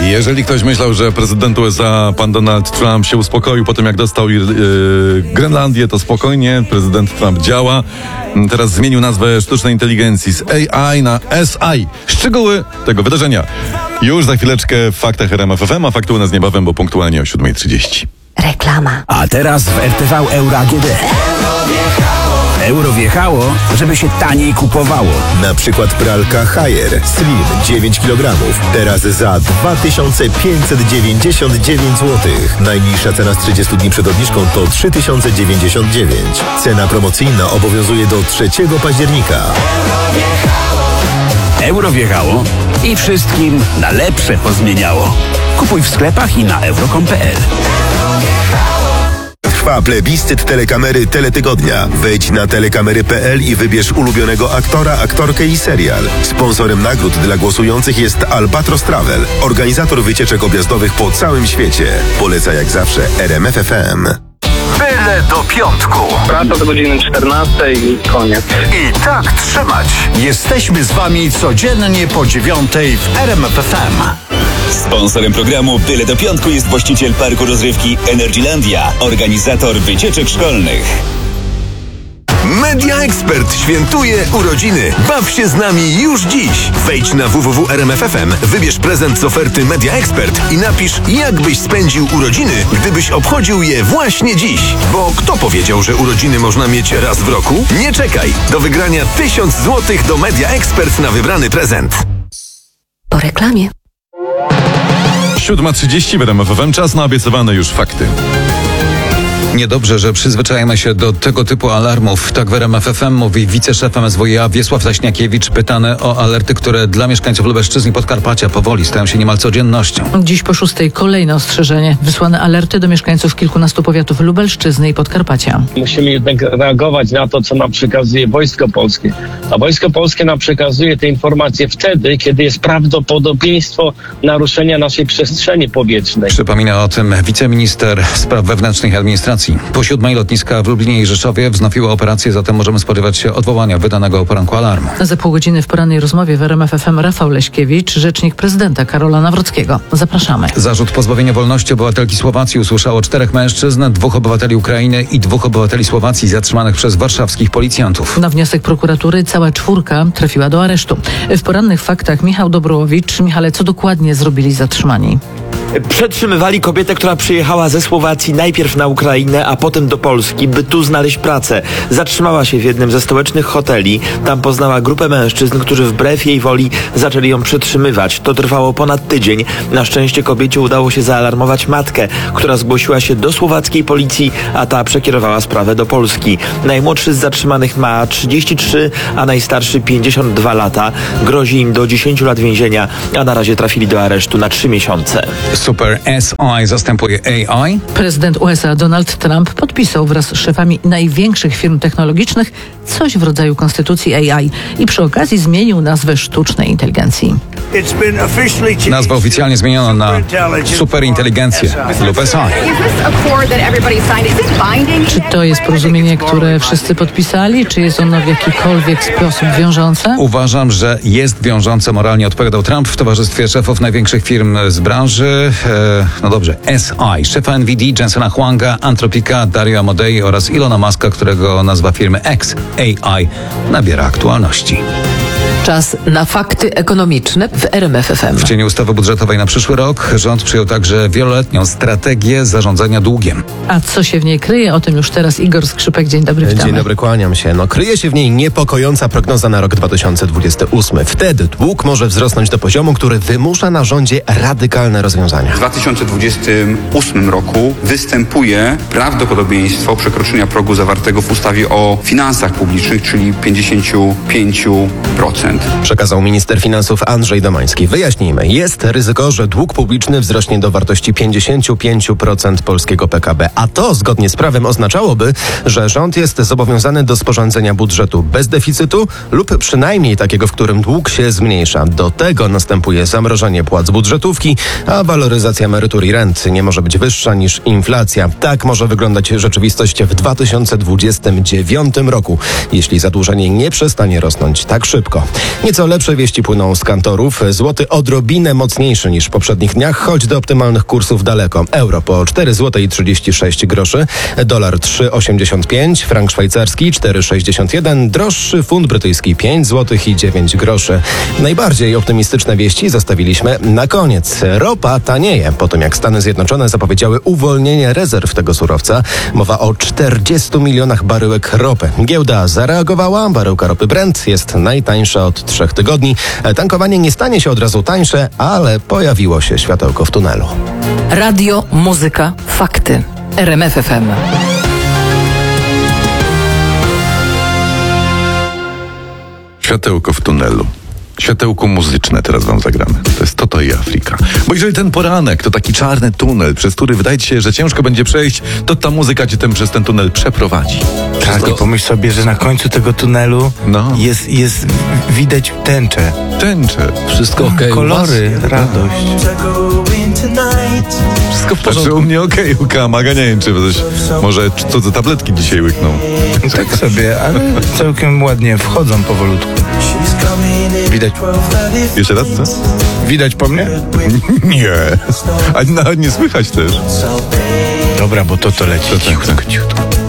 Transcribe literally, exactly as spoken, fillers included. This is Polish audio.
Jeżeli ktoś myślał, że prezydent U S A, pan Donald Trump, się uspokoił po tym, jak dostał yy, Grenlandię, to spokojnie, prezydent Trump działa. Teraz zmienił nazwę sztucznej inteligencji z A I na S I. Szczegóły tego wydarzenia już za chwileczkę w Faktach R M F F M, a fakty u nas niebawem, bo punktualnie o siódma trzydzieści. Reklama. A teraz w R T V Euro A G D. Euro wjechało, żeby się taniej kupowało. Na przykład pralka Haier Slim dziewięć kilogramów. Teraz za dwa tysiące pięćset dziewięćdziesiąt dziewięć złotych. Najniższa cena z trzydziestu dni przed obniżką to trzy tysiące dziewięćdziesiąt dziewięć. Cena promocyjna obowiązuje do trzeciego października. Euro wjechało i wszystkim na lepsze pozmieniało. Kupuj w sklepach i na euro kropka com kropka p l. Trwa plebiscyt telekamery Teletygodnia. Wejdź na telekamery kropka p l i wybierz ulubionego aktora, aktorkę i serial. Sponsorem nagród dla głosujących jest Albatros Travel, organizator wycieczek objazdowych po całym świecie. Poleca jak zawsze R M F F M. Byle do piątku. Praca do godziny czternastej i koniec. I tak trzymać. Jesteśmy z wami codziennie po dziewiątej w R M F F M. Sponsorem programu Byle do piątku jest właściciel parku rozrywki Energylandia, organizator wycieczek szkolnych. Media Expert świętuje urodziny. Baw się z nami już dziś. Wejdź na w w w kropka r m f f m, wybierz prezent z oferty Media Expert i napisz, jak byś spędził urodziny, gdybyś obchodził je właśnie dziś. Bo kto powiedział, że urodziny można mieć raz w roku? Nie czekaj. Do wygrania tysiąc złotych do Media Expert na wybrany prezent. Po reklamie. siódma trzydzieści w R M F F M, czas na obiecywane już fakty. Niedobrze, że przyzwyczajamy się do tego typu alarmów. Tak w R M F F M mówi wiceszef M S W iA Wiesław Zaśniakiewicz, pytany o alerty, które dla mieszkańców Lubelszczyzny i Podkarpacia powoli stają się niemal codziennością. Dziś po szóstej kolejne ostrzeżenie. Wysłane alerty do mieszkańców kilkunastu powiatów Lubelszczyzny i Podkarpacia. Musimy jednak reagować na to, co nam przekazuje Wojsko Polskie. A Wojsko Polskie nam przekazuje te informacje wtedy, kiedy jest prawdopodobieństwo naruszenia naszej przestrzeni powietrznej. Przypomina o tym wiceminister spraw wewnętrznych i administracji. Po siódmej lotniska w Lublinie i Rzeszowie wznowiło operację, zatem możemy spodziewać się odwołania wydanego o poranku alarmu. Za pół godziny w porannej rozmowie w R M F F M Rafał Leśkiewicz, rzecznik prezydenta Karola Nawrockiego. Zapraszamy. Zarzut pozbawienia wolności obywatelki Słowacji usłyszało czterech mężczyzn, dwóch obywateli Ukrainy i dwóch obywateli Słowacji zatrzymanych przez warszawskich policjantów. Na wniosek prokuratury cała czwórka trafiła do aresztu. W porannych faktach Michał Dobrołowicz. Michale, co dokładnie zrobili zatrzymani? Przetrzymywali kobietę, która przyjechała ze Słowacji najpierw na Ukrainę, a potem do Polski, by tu znaleźć pracę. Zatrzymała się w jednym ze stołecznych hoteli. Tam poznała grupę mężczyzn, którzy wbrew jej woli zaczęli ją przetrzymywać. To trwało ponad tydzień. Na szczęście kobiecie udało się zaalarmować matkę, która zgłosiła się do słowackiej policji, a ta przekierowała sprawę do Polski. Najmłodszy z zatrzymanych ma trzydzieści trzy, a najstarszy pięćdziesiąt dwa lata. Grozi im do dziesięciu lat więzienia, a na razie trafili do aresztu na trzy miesiące. Super S I zastępuje A I? Prezydent U S A Donald Trump podpisał wraz z szefami największych firm technologicznych coś w rodzaju konstytucji A I i przy okazji zmienił nazwę sztucznej inteligencji. Nazwę oficjalnie zmieniono na superinteligencję lub S I. Czy to jest porozumienie, które wszyscy podpisali? Czy jest ono w jakikolwiek sposób wiążące? Uważam, że jest wiążące moralnie, odpowiadał Trump w towarzystwie szefów największych firm z branży. E, no dobrze, S I. Szefa N V D, Jensena Huanga, Anthropica, Dario Amodei oraz Ilona Muska, którego nazwa firmy X A I nabiera aktualności. Czas na fakty ekonomiczne w R M F F M. W cieniu ustawy budżetowej na przyszły rok rząd przyjął także wieloletnią strategię zarządzania długiem. A co się w niej kryje? O tym już teraz Igor Skrzypek. Dzień dobry, witamy. Dzień dobry, kłaniam się. No, kryje się w niej niepokojąca prognoza na rok dwa tysiące dwudziesty ósmy. Wtedy dług może wzrosnąć do poziomu, który wymusza na rządzie radykalne rozwiązania. W dwa tysiące dwudziestym ósmym roku występuje prawdopodobieństwo przekroczenia progu zawartego w ustawie o finansach publicznych, czyli pięćdziesiąt pięć procent. Przekazał minister finansów Andrzej Domański. Wyjaśnijmy, jest ryzyko, że dług publiczny wzrośnie do wartości pięćdziesiąt pięć procent polskiego P K B, a to zgodnie z prawem oznaczałoby, że rząd jest zobowiązany do sporządzenia budżetu bez deficytu lub przynajmniej takiego, w którym dług się zmniejsza. Do tego następuje zamrożenie płac budżetówki, a waloryzacja emerytur i rent nie może być wyższa niż inflacja. Tak może wyglądać rzeczywistość w dwa tysiące dwudziestym dziewiątym roku, jeśli zadłużenie nie przestanie rosnąć tak szybko. Nieco lepsze wieści płyną z kantorów. Złoty odrobinę mocniejszy niż w poprzednich dniach, choć do optymalnych kursów daleko. Euro po cztery złote i trzydzieści sześć groszy, dolar trzy osiemdziesiąt pięć, frank szwajcarski cztery sześćdziesiąt jeden, droższy funt brytyjski pięć złotych i dziewięć groszy. Najbardziej optymistyczne wieści zostawiliśmy na koniec. Ropa tanieje po tym, jak Stany Zjednoczone zapowiedziały uwolnienie rezerw tego surowca. Mowa o czterdziestu milionach baryłek ropy. Giełda zareagowała. Baryłka ropy Brent jest najtańsza od trzech tygodni. Tankowanie nie stanie się od razu tańsze, ale pojawiło się światełko w tunelu. Radio, muzyka, fakty. R M F F M. Światełko w tunelu. Światełko muzyczne teraz wam zagramy. To jest Toto i Afryka. Bo jeżeli ten poranek to taki czarny tunel, przez który wydaje ci się, że ciężko będzie przejść, to ta muzyka cię ten, przez ten tunel przeprowadzi. Tak, i pomyśl sobie, że na końcu tego tunelu no. jest, jest widać tęczę. Tęczę. Wszystko okej. Kolory, radość. Wszystko w porządku. Znaczy u mnie okej, okay, u Kamaga nie wiem, czy coś, może cudze tabletki dzisiaj łykną. Tak sobie, ale całkiem ładnie wchodzą powolutku. Widać. Jeszcze raz, co? Widać po mnie? Nie. A nawet nie słychać też. Dobra, bo to to leci. To tak, tak.